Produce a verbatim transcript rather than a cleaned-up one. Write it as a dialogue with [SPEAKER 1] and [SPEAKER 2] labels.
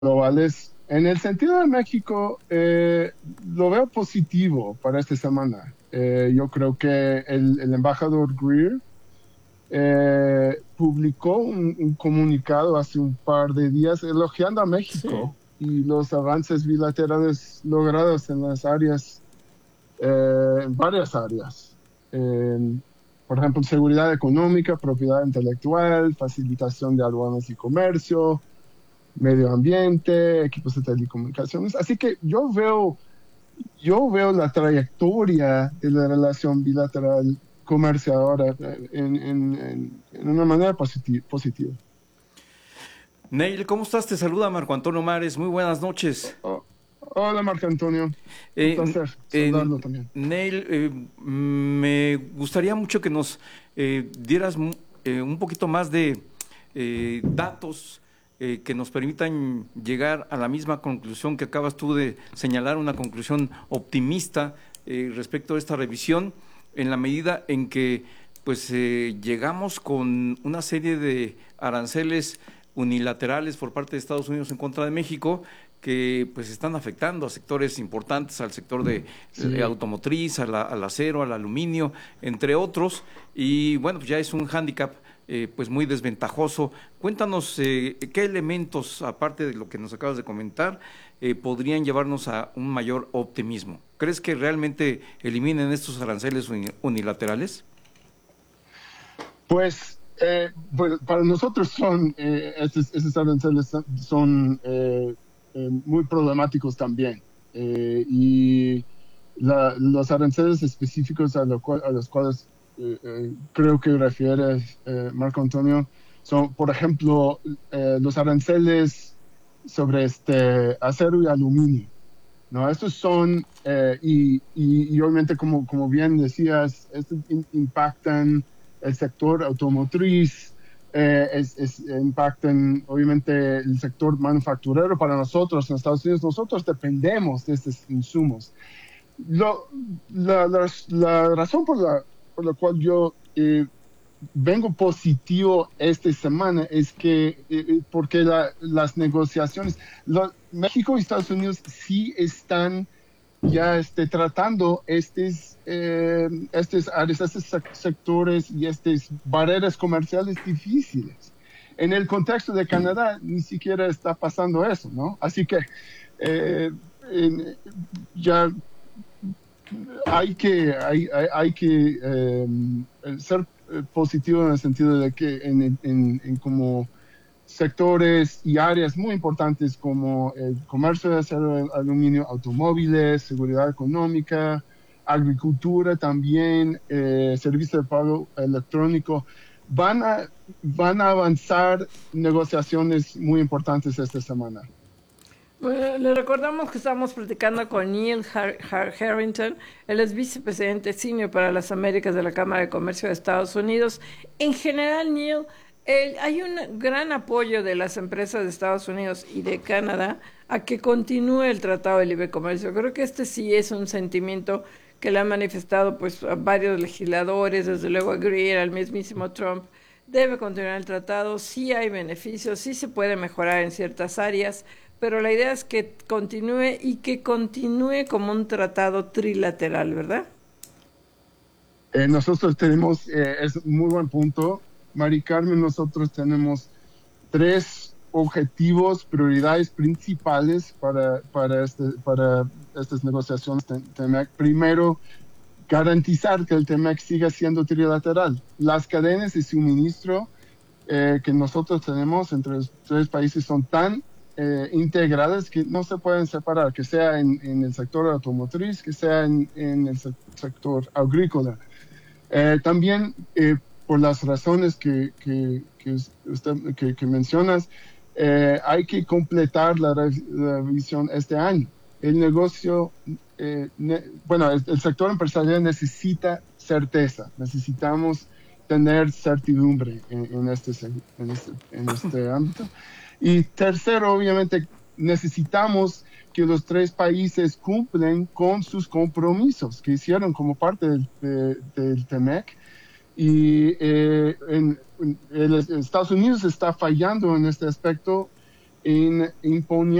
[SPEAKER 1] globales. En el sentido de México, eh, lo veo positivo para esta semana. Eh, yo creo que el, el embajador Greer eh, publicó un, un comunicado hace un par de días elogiando a
[SPEAKER 2] Sí.
[SPEAKER 1] México y los avances bilaterales logrados en las áreas, eh, en varias áreas. En, por ejemplo, seguridad económica, propiedad intelectual, facilitación de aduanas y comercio, medio ambiente, equipos de telecomunicaciones. Así que yo veo, yo veo la trayectoria de la relación bilateral comercial ahora en, en, en, en una manera positi- positiva.
[SPEAKER 2] Neil, ¿cómo estás? Te saluda Marco Antonio Mares. Muy buenas noches.
[SPEAKER 1] Oh, hola, Marco Antonio. Un
[SPEAKER 2] Eh,
[SPEAKER 1] placer
[SPEAKER 2] eh,
[SPEAKER 1] saludarlo también.
[SPEAKER 2] Neil, eh, me gustaría mucho que nos eh, dieras eh, un poquito más de eh, datos eh, que nos permitan llegar a la misma conclusión que acabas tú de señalar, una conclusión optimista eh, respecto a esta revisión, en la medida en que pues eh, llegamos con una serie de aranceles unilaterales por parte de Estados Unidos en contra de México, que pues están afectando a sectores importantes, al sector de eh,
[SPEAKER 1] Sí.
[SPEAKER 2] automotriz, a la, al acero, al aluminio, entre otros, y bueno, pues ya es un hándicap eh, pues muy desventajoso. Cuéntanos eh, qué elementos, aparte de lo que nos acabas de comentar, eh, podrían llevarnos a un mayor optimismo. ¿Crees que realmente eliminen estos aranceles unilaterales?
[SPEAKER 1] Pues, eh, pues para nosotros son, eh, estos, estos aranceles son, son, eh, eh, muy problemáticos también. Eh, y la- los aranceles específicos a, lo cual- a los cuales eh, eh, creo que refiere eh, Marco Antonio son, por ejemplo, eh, los aranceles sobre este acero y aluminio. ¿No? Estos son, eh, y, y, y obviamente, como, como bien decías, estos in- impactan el sector automotriz, eh, es, es- impactan obviamente el sector manufacturero. Para nosotros en Estados Unidos, nosotros dependemos de estos insumos. Lo, la, la, la razón por la, por la cual yo eh, vengo positivo esta semana es que, eh, eh, porque la- las negociaciones, lo- México y Estados Unidos sí están ya este, tratando estos, eh, estos áreas, estos sec- sectores y estas barreras comerciales difíciles. En el contexto de Canadá ni siquiera está pasando eso, ¿no? Así que eh, en- ya hay que, hay, hay, hay que eh, ser eh, positivo en el sentido de que en, en, en como sectores y áreas muy importantes como el comercio de acero, el aluminio, automóviles, seguridad económica, agricultura también, eh, servicio de pago electrónico, van a, van a avanzar negociaciones muy importantes esta semana.
[SPEAKER 3] Bueno, le recordamos que estamos platicando con Neil Har Har Harrington, él es vicepresidente senior para las Américas de la Cámara de Comercio de Estados Unidos. En general, Neil, el, hay un gran apoyo de las empresas de Estados Unidos y de Canadá a que continúe el Tratado de Libre Comercio. Creo que este sí es un sentimiento que le han manifestado pues a varios legisladores, desde luego a Greer, al mismísimo Trump. Debe continuar el tratado, sí hay beneficios, sí se puede mejorar en ciertas áreas, pero la idea es que continúe y que continúe como un tratado trilateral, ¿verdad?
[SPEAKER 1] Eh, nosotros tenemos, eh, es muy buen punto, Mari Carmen, nosotros tenemos tres objetivos, prioridades principales para, para, este, para estas negociaciones T M E C. Primero, garantizar que el T M E C siga siendo trilateral. Las cadenas de suministro eh, que nosotros tenemos entre los tres países son tan eh, integradas que no se pueden separar, que sea en, en el sector automotriz, que sea en, en el se sector agrícola. Eh, también eh, por las razones que, que, que, usted, que, que mencionas, eh, hay que completar la, re la revisión este año. El negocio, eh, ne bueno, el, el sector empresarial necesita certeza, necesitamos tener certidumbre en, en, este, en, este, en este ámbito. Y tercero, obviamente, necesitamos que los tres países cumplen con sus compromisos que hicieron como parte del, de, del T M E C. Y eh, en, en, el, Estados Unidos está fallando en este aspecto en imponiendo